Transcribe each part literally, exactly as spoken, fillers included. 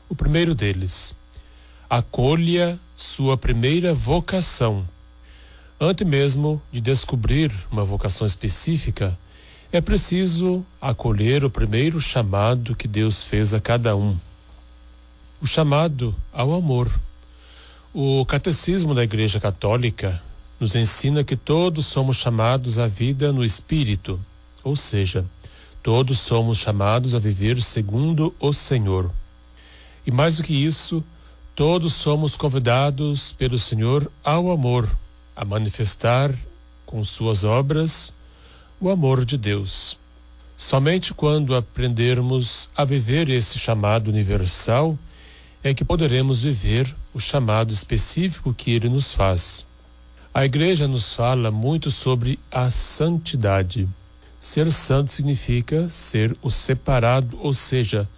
O primeiro deles: acolha sua primeira vocação. Antes mesmo de descobrir uma vocação específica, é preciso acolher o primeiro chamado que Deus fez a cada um. O chamado ao amor. O Catecismo da Igreja Católica nos ensina que todos somos chamados à vida no Espírito, ou seja, todos somos chamados a viver segundo o Senhor. E mais do que isso, todos somos convidados pelo Senhor ao amor, a manifestar com suas obras o amor de Deus. Somente quando aprendermos a viver esse chamado universal é que poderemos viver o chamado específico que Ele nos faz. A Igreja nos fala muito sobre a santidade. Ser santo significa ser o separado, ou seja,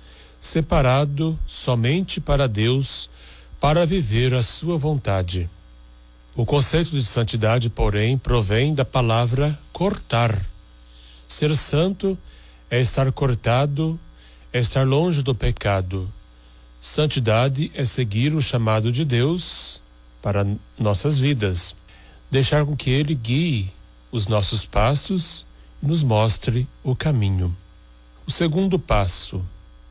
separado somente para Deus, para viver a sua vontade. O conceito de santidade, porém, provém da palavra cortar. Ser santo é estar cortado, é estar longe do pecado. Santidade é seguir o chamado de Deus para nossas vidas, deixar com que Ele guie os nossos passos e nos mostre o caminho. O segundo passo: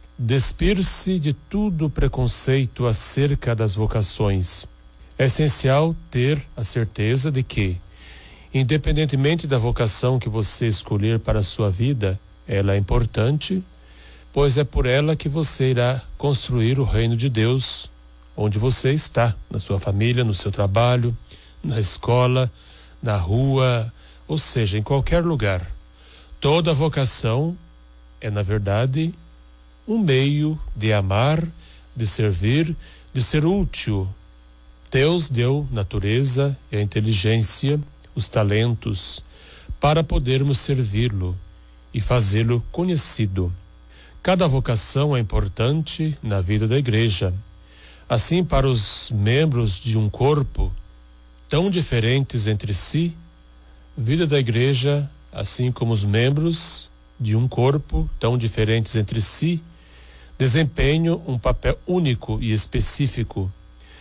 despir-se de todo preconceito acerca das vocações. É essencial ter a certeza de que, independentemente da vocação que você escolher para a sua vida, ela é importante, pois é por ela que você irá construir o reino de Deus, onde você está, na sua família, no seu trabalho, na escola, na rua, ou seja, em qualquer lugar. Toda vocação é, na verdade, um meio de amar, de servir, de ser útil. Deus deu natureza e a inteligência, os talentos, para podermos servi-lo e fazê-lo conhecido. Cada vocação é importante na vida da igreja. Assim, para os membros de um corpo tão diferentes entre si, a vida da igreja, assim como os membros de um corpo tão diferentes entre si, desempenham um papel único e específico.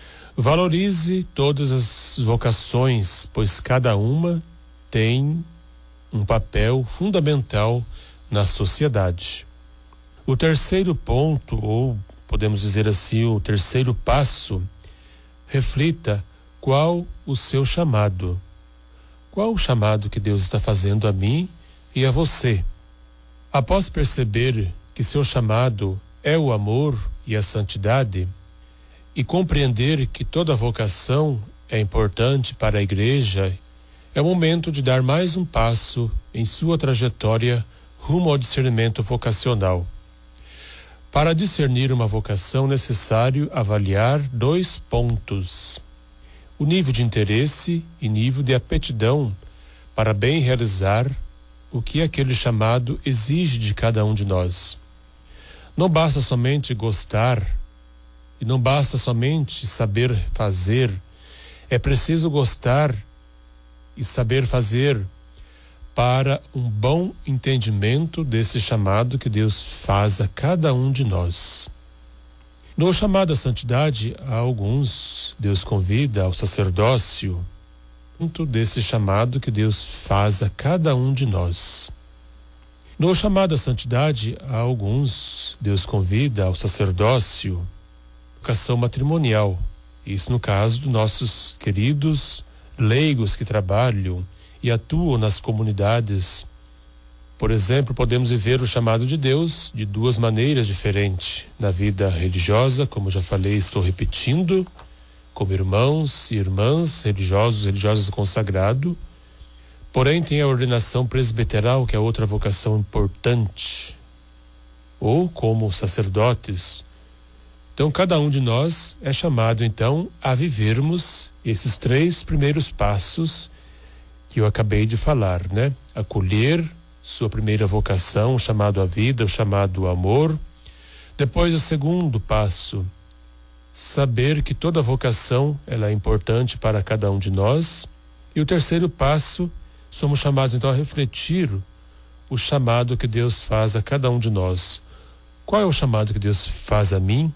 Valorize todas as vocações, pois cada uma tem um papel fundamental na sociedade. O terceiro ponto, ou podemos dizer assim, o terceiro passo, reflita qual o seu chamado. Qual o chamado que Deus está fazendo a mim e a você? Após perceber que seu chamado é o amor e a santidade, e compreender que toda vocação é importante para a igreja, é o momento de dar mais um passo em sua trajetória rumo ao discernimento vocacional. Para discernir uma vocação, é necessário avaliar dois pontos: o nível de interesse e nível de aptidão para bem realizar o que aquele chamado exige de cada um de nós. Não basta somente gostar, e não basta somente saber fazer, é preciso gostar e saber fazer para um bom entendimento desse chamado que Deus faz a cada um de nós. No chamado à santidade, a alguns Deus convida ao sacerdócio, junto desse chamado que Deus faz a cada um de nós. No chamado à santidade, a alguns Deus convida ao sacerdócio, vocação matrimonial, isso no caso dos nossos queridos leigos que trabalham e atuam nas comunidades. Por exemplo, podemos viver o chamado de Deus de duas maneiras diferentes. Na vida religiosa, como já falei, estou repetindo, como irmãos e irmãs religiosos, religiosos consagrados. Porém, tem a ordenação presbiteral, que é outra vocação importante. Ou como sacerdotes. Então, cada um de nós é chamado, então, a vivermos esses três primeiros passos que eu acabei de falar, né? Acolher sua primeira vocação, o chamado à vida, o chamado ao amor. Depois, o segundo passo, saber que toda vocação ela é importante para cada um de nós. E o terceiro passo, somos chamados, então, a refletir o chamado que Deus faz a cada um de nós. Qual é o chamado que Deus faz a mim